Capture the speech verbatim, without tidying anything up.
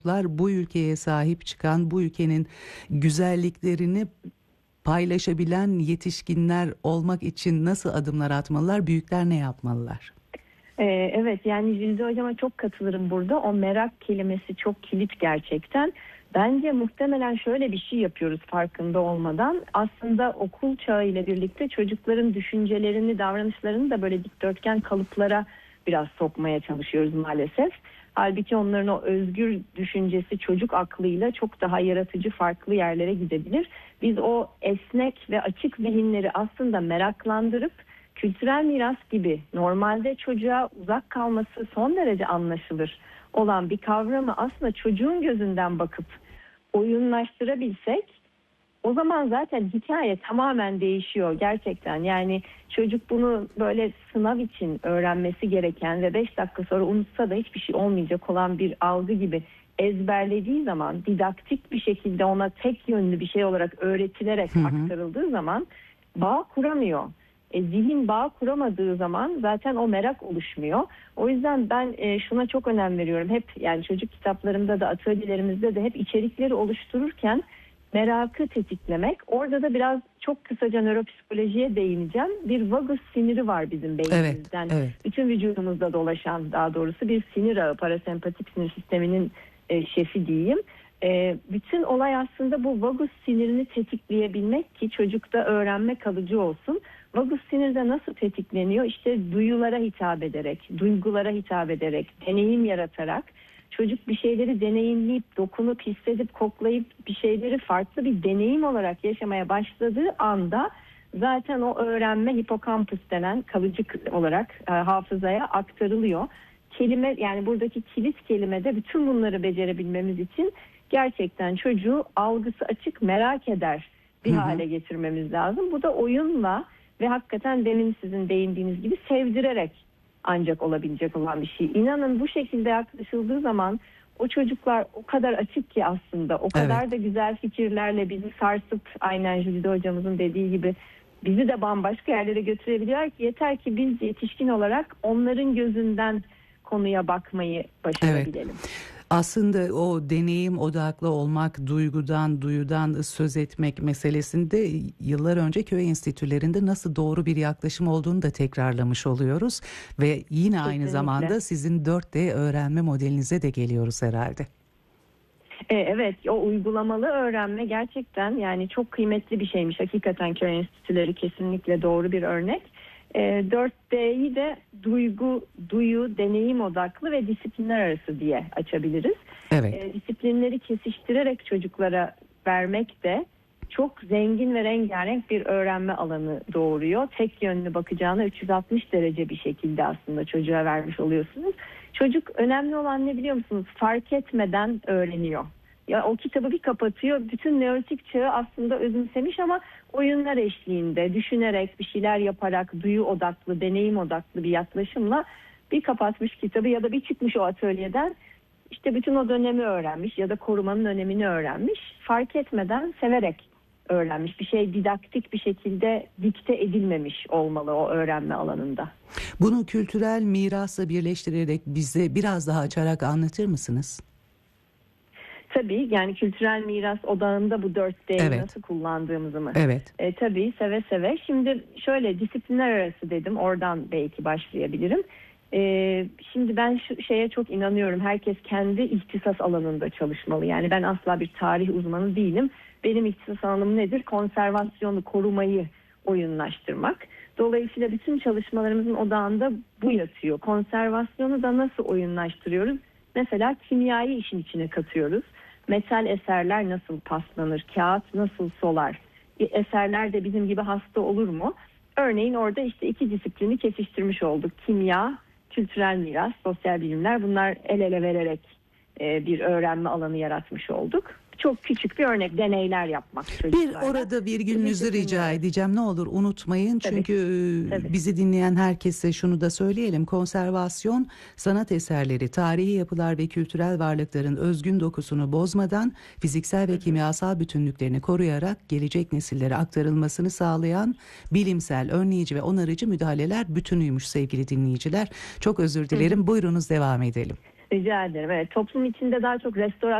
bu ülkeye sahip çıkan, bu ülkenin güzelliklerini paylaşabilen yetişkinler olmak için nasıl adımlar atmalılar, büyükler ne yapmalılar? Ee, evet, yani Jülde Hocam'a çok katılırım burada. O merak kelimesi çok kilit gerçekten. Bence muhtemelen şöyle bir şey yapıyoruz farkında olmadan. Aslında okul çağı ile birlikte çocukların düşüncelerini, davranışlarını da böyle dikdörtgen kalıplara biraz sokmaya çalışıyoruz maalesef. Halbuki onların o özgür düşüncesi çocuk aklıyla çok daha yaratıcı, farklı yerlere gidebilir. Biz o esnek ve açık zihinleri aslında meraklandırıp kültürel miras gibi normalde çocuğa uzak kalması son derece anlaşılır olan bir kavramı aslında çocuğun gözünden bakıp oyunlaştırabilsek, o zaman zaten hikaye tamamen değişiyor gerçekten. Yani çocuk bunu böyle sınav için öğrenmesi gereken ve beş dakika sonra unutsa da hiçbir şey olmayacak olan bir algı gibi ezberlediği zaman, didaktik bir şekilde ona tek yönlü bir şey olarak öğretilerek Hı hı. aktarıldığı zaman bağ kuramıyor. E, zihin bağ kuramadığı zaman zaten o merak oluşmuyor. O yüzden ben e, şuna çok önem veriyorum. Hep, yani çocuk kitaplarımda da atölyelerimizde de hep içerikleri oluştururken merakı tetiklemek. Orada da biraz çok kısaca nöropsikolojiye değineceğim. Bir vagus siniri var bizim beynimizden. Evet, evet. Bütün vücudumuzda dolaşan, daha doğrusu bir sinir ağı, parasempatik sinir sisteminin e, şefi diyeyim. E, bütün olay aslında bu vagus sinirini tetikleyebilmek ki çocukta öğrenme kalıcı olsun. Vagus sinirde nasıl tetikleniyor? İşte duyulara hitap ederek, duygulara hitap ederek, deneyim yaratarak çocuk bir şeyleri deneyimleyip, dokunup, hissedip, koklayıp bir şeyleri farklı bir deneyim olarak yaşamaya başladığı anda zaten o öğrenme hipokampüs denen kalıcı olarak e, hafızaya aktarılıyor. Kelime, yani buradaki kilit kelime de bütün bunları becerebilmemiz için gerçekten çocuğu algısı açık, merak eder bir Hı hı. hale getirmemiz lazım. Bu da oyunla ve hakikaten demin sizin değindiğiniz gibi sevdirerek ancak olabilecek olan bir şey. İnanın bu şekilde yaklaşıldığı zaman o çocuklar o kadar açık ki aslında, o kadar Evet. da güzel fikirlerle bizi sarsıp, aynen Jülide hocamızın dediği gibi bizi de bambaşka yerlere götürebiliyor ki yeter ki biz yetişkin olarak onların gözünden konuya bakmayı başarabilelim. Evet. Aslında o deneyim odaklı olmak, duygudan, duyudan söz etmek meselesinde yıllar önce köy enstitülerinde nasıl doğru bir yaklaşım olduğunu da tekrarlamış oluyoruz. Ve yine Kesinlikle. aynı zamanda sizin dört D öğrenme modelinize de geliyoruz herhalde. E, Evet, o uygulamalı öğrenme gerçekten yani çok kıymetli bir şeymiş. Hakikaten köy enstitüleri kesinlikle doğru bir örnek. E, dört D'yi de duygu, duyu, deneyim odaklı ve disiplinler arası diye açabiliriz. Evet. E, disiplinleri kesiştirerek çocuklara vermek de çok zengin ve rengarenk bir öğrenme alanı doğuruyor. Tek yönlü bakacağına üç yüz altmış derece bir şekilde aslında çocuğa vermiş oluyorsunuz. Çocuk, önemli olan ne biliyor musunuz? Fark etmeden öğreniyor. Ya o kitabı bir kapatıyor, bütün neolitik çağı aslında özümsemiş ama oyunlar eşliğinde, düşünerek, bir şeyler yaparak, duyu odaklı, deneyim odaklı bir yaklaşımla bir kapatmış kitabı ya da bir çıkmış o atölyeden, işte bütün o dönemi öğrenmiş ya da korumanın önemini öğrenmiş. Fark etmeden, severek öğrenmiş. Bir şey didaktik bir şekilde dikte edilmemiş olmalı o öğrenme alanında. Bunu kültürel mirasla birleştirerek bize biraz daha açarak anlatır mısınız? Tabii, yani kültürel miras odağında bu dört D'yi Evet. nasıl kullandığımızı mı? Evet. E, tabii, seve seve. Şimdi şöyle, disiplinler arası dedim, oradan belki başlayabilirim. E, şimdi ben şu şeye çok inanıyorum. Herkes kendi ihtisas alanında çalışmalı. Yani ben asla bir tarih uzmanı değilim. Benim ihtisas alanım nedir? Konservasyonu, korumayı oyunlaştırmak. Dolayısıyla bütün çalışmalarımızın odağında bu yatıyor. Konservasyonu da nasıl oyunlaştırıyoruz? Mesela kimyayı işin içine katıyoruz. Metal eserler nasıl paslanır? Kağıt nasıl solar? E, Eserler de bizim gibi hasta olur mu? Örneğin orada işte iki disiplini kesiştirmiş olduk. Kimya, kültürel miras, sosyal bilimler, bunlar el ele vererek e, bir öğrenme alanı yaratmış olduk. Çok küçük bir örnek, deneyler yapmak Bir çocuklarla. orada virgülünüzü Disiplinler rica arası. edeceğim. Ne olur unutmayın. Tabii, Çünkü e, tabii. bizi dinleyen herkese şunu da söyleyelim. Konservasyon, sanat eserleri, tarihi yapılar ve kültürel varlıkların özgün dokusunu bozmadan fiziksel ve kimyasal bütünlüklerini koruyarak gelecek nesillere aktarılmasını sağlayan bilimsel, önleyici ve onarıcı müdahaleler bütünüymüş sevgili dinleyiciler. Çok özür dilerim. Buyurunuz, devam edelim. Rica ederim. Evet, toplum içinde daha çok restorasyon